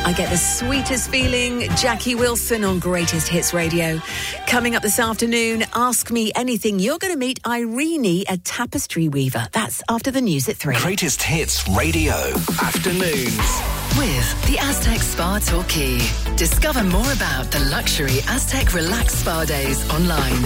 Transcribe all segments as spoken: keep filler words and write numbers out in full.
I get the sweetest feeling. Jackie Wilson on Greatest Hits Radio. Coming up this afternoon, Ask Me Anything. You're going to meet Irene, a tapestry weaver. That's after the news at three. Greatest Hits Radio. Afternoons. With the Aztec Spa Torquay. Discover more about the luxury Aztec Relax Spa Days online.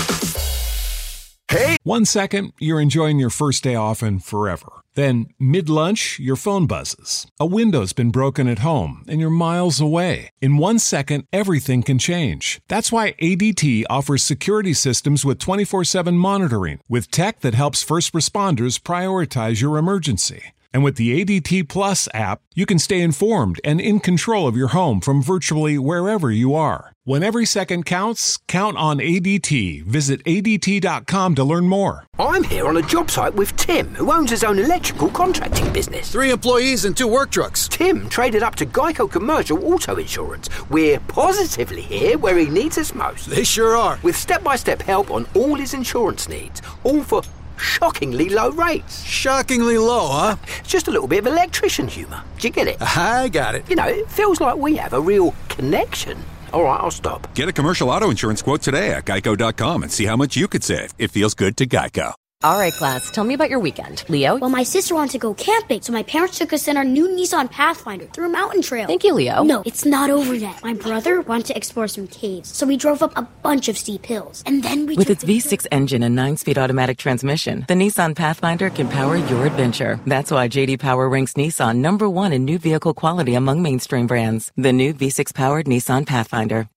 Hey! One second, you're enjoying your first day off and forever. Then, mid-lunch, your phone buzzes. A window's been broken at home, and you're miles away. In one second, everything can change. That's why A D T offers security systems with twenty-four seven monitoring, with tech that helps first responders prioritize your emergency. And with the A D T Plus app, you can stay informed and in control of your home from virtually wherever you are. When every second counts, count on A D T. Visit A D T dot com to learn more. I'm here on a job site with Tim, who owns his own electrical contracting business. Three employees and two work trucks. Tim traded up to Geico Commercial Auto Insurance. We're positively here where he needs us most. They sure are. With step-by-step help on all his insurance needs, all for shockingly low rates. Shockingly low, huh? Just a little bit of electrician humour. Do you get it? I got it. You know, it feels like we have a real connection. All right, I'll stop. Get a commercial auto insurance quote today at geico dot com and see how much you could save. It feels good to Geico. All right, class, tell me about your weekend. Leo? Well, my sister wanted to go camping, so my parents took us in our new Nissan Pathfinder through a mountain trail. Thank you, Leo. No, it's not over yet. My brother wanted to explore some caves, so we drove up a bunch of steep hills. And then we With its V six engine and nine-speed automatic transmission, the Nissan Pathfinder can power your adventure. That's why J D Power ranks Nissan number one in new vehicle quality among mainstream brands. The new V six-powered Nissan Pathfinder.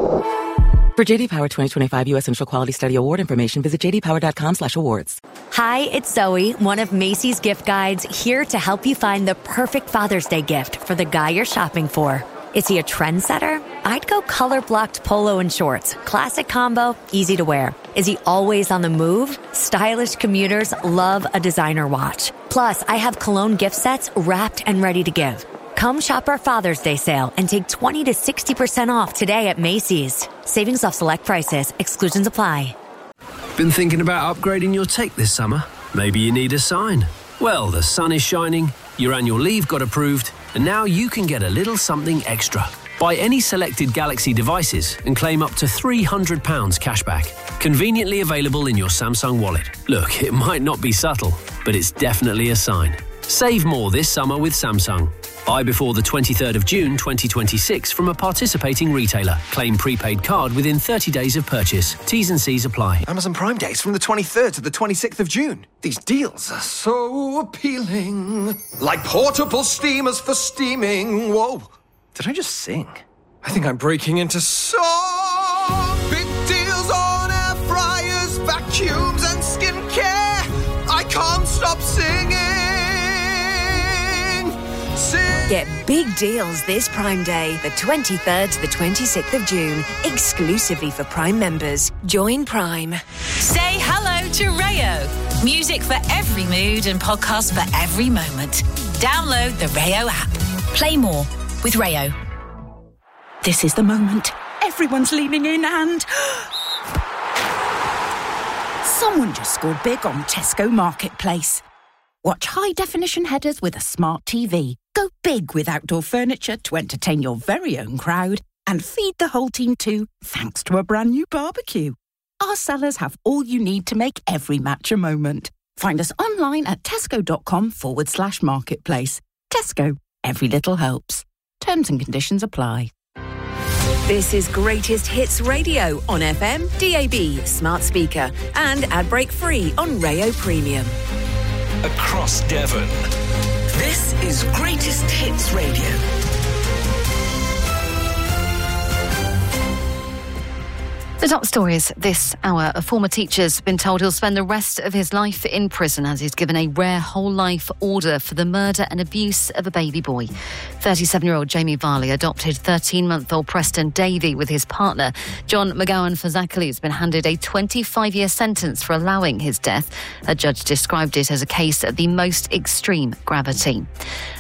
For J D Power twenty twenty-five U S Initial Quality Study Award information, visit j d power dot com slash awards. Hi, it's Zoe, one of Macy's gift guides, here to help you find the perfect Father's Day gift for the guy you're shopping for. Is he a trendsetter? I'd go color-blocked polo and shorts. Classic combo, easy to wear. Is he always on the move? Stylish commuters love a designer watch. Plus, I have cologne gift sets wrapped and ready to give. Come shop our Father's Day sale and take twenty to sixty percent off today at Macy's. Savings off select prices. Exclusions apply. Been thinking about upgrading your take this summer? Maybe you need a sign. Well, the sun is shining, your annual leave got approved, and now you can get a little something extra. Buy any selected Galaxy devices and claim up to three hundred pounds cashback. Conveniently available in your Samsung wallet. Look, it might not be subtle, but it's definitely a sign. Save more this summer with Samsung. Buy before the twenty-third of June twenty twenty-six from a participating retailer. Claim prepaid card within thirty days of purchase. T's and C's apply. Amazon Prime Days from the twenty-third to the twenty-sixth of June. These deals are so appealing. Like portable steamers for steaming. Whoa. Did I just sing? I think I'm breaking into song. Big deals on air fryers, vacuums and skincare. I can't stop singing. Get big deals this Prime Day, the twenty-third to the twenty-sixth of June, exclusively for Prime members. Join Prime. Say hello to Rayo. Music for every mood and podcast for every moment. Download the Rayo app. Play more with Rayo. This is the moment. Everyone's leaning in and... someone just scored big on Tesco Marketplace. Watch high-definition headers with a smart T V. Go big with outdoor furniture to entertain your very own crowd. And feed the whole team too, thanks to a brand new barbecue. Our sellers have all you need to make every match a moment. Find us online at tesco.com forward slash marketplace. Tesco, every little helps. Terms and conditions apply. This is Greatest Hits Radio on F M, D A B, smart speaker, and ad break free on Rayo Premium. Across Devon. This is Greatest Hits Radio. The top stories this hour. A former teacher's been told he'll spend the rest of his life in prison as he's given a rare whole-life order for the murder and abuse of a baby boy. thirty-seven-year-old Jamie Varley adopted thirteen-month-old Preston Davey with his partner. John McGowan Fazakali has been handed a twenty-five-year sentence for allowing his death. A judge described it as a case of the most extreme gravity.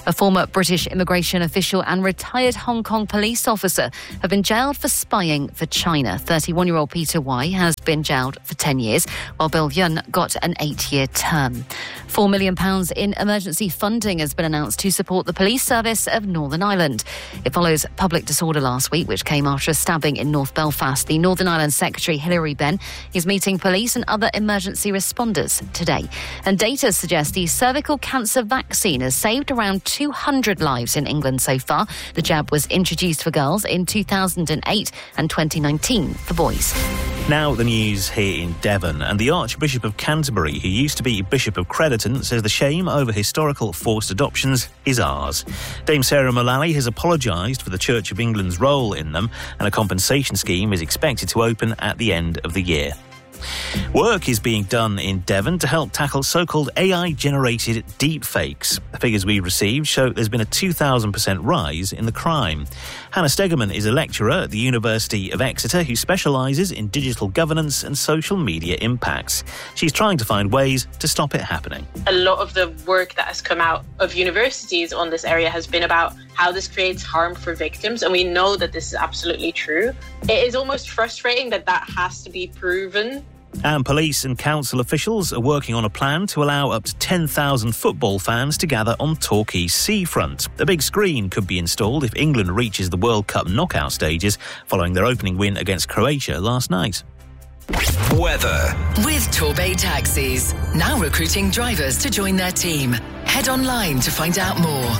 A former British immigration official and retired Hong Kong police officer have been jailed for spying for China. thirty-one-year-old Peter Wai has been jailed for ten years, while Bill Yun got an eight-year term. Four million pounds in emergency funding has been announced to support the police service of Northern Ireland. It follows public disorder last week, which came after a stabbing in North Belfast. The Northern Ireland Secretary Hilary Benn is meeting police and other emergency responders today. And data suggests the cervical cancer vaccine has saved around two hundred lives in England so far. The jab was introduced for girls in two thousand eight and twenty nineteen for boys. Now the news here in Devon, and the Archbishop of Canterbury, who used to be Bishop of Crediton, says the shame over historical forced adoptions is ours. Dame Sarah Mullally has apologised for the Church of England's role in them, and a compensation scheme is expected to open at the end of the year. Work is being done in Devon to help tackle so-called A I-generated deepfakes. The figures we received show there's been a two thousand percent rise in the crime. Hannah Stegerman is a lecturer at the University of Exeter who specialises in digital governance and social media impacts. She's trying to find ways to stop it happening. A lot of the work that has come out of universities on this area has been about how this creates harm for victims, and we know that this is absolutely true. It is almost frustrating that that has to be proven. And police and council officials are working on a plan to allow up to ten thousand football fans to gather on Torquay seafront. A big screen could be installed if England reaches the World Cup knockout stages following their opening win against Croatia last night. Weather. With Torbay Taxis, now recruiting drivers to join their team. Head online to find out more.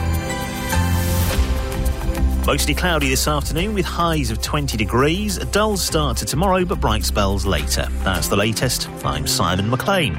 Mostly cloudy this afternoon with highs of twenty degrees. A dull start to tomorrow, but bright spells later. That's the latest. I'm Simon McLean.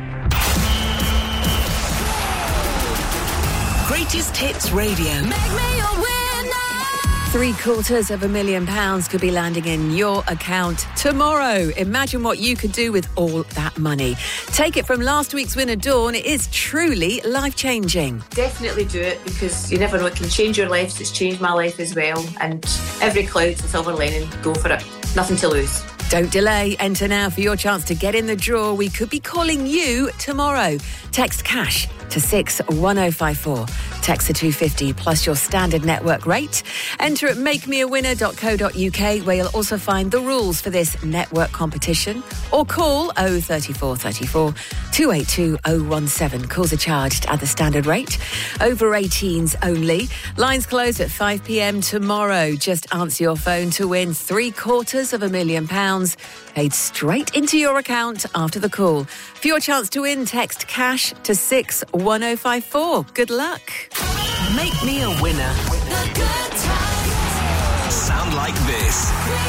Greatest Hits Radio. Make me your winner. Three quarters of a million pounds could be landing in your account tomorrow. Imagine what you could do with all that money. Take it from last week's winner, Dawn. It is truly life-changing. Definitely do it, because you never know, it can change your life. It's changed my life as well. And every cloud's a silver lining. Go for it. Nothing to lose. Don't delay. Enter now for your chance to get in the draw. We could be calling you tomorrow. Text cash to six one oh five four. Text to two fifty plus your standard network rate. Enter at make me a winner dot co dot uk, where you'll also find the rules for this network competition. Or call oh three four three four, two eight two oh one seven. Calls are charged at the standard rate. Over eighteens only. Lines close at five p.m. tomorrow. Just answer your phone to win three quarters of a million pounds paid straight into your account after the call. For your chance to win, text cash to six one oh five four. Good luck. Make me a winner. Sound like this.